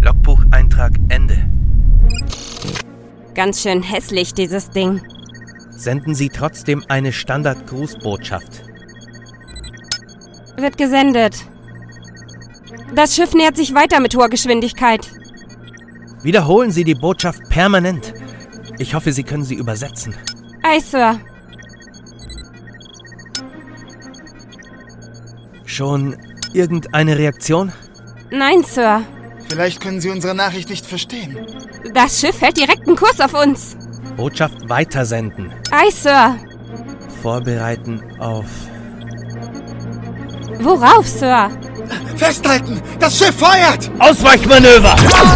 Logbucheintrag Ende. Ganz schön hässlich, dieses Ding. Senden Sie trotzdem eine Standard-Grußbotschaft. Wird gesendet. Das Schiff nähert sich weiter mit hoher Geschwindigkeit. Wiederholen Sie die Botschaft permanent. Ich hoffe, Sie können sie übersetzen. Ei, Sir. Schon irgendeine Reaktion? Nein, Sir. Vielleicht können Sie unsere Nachricht nicht verstehen. Das Schiff hält direkten Kurs auf uns. Botschaft weitersenden. Ei, Sir. Vorbereiten auf... Worauf, Sir? Festhalten! Das Schiff feuert! Ausweichmanöver!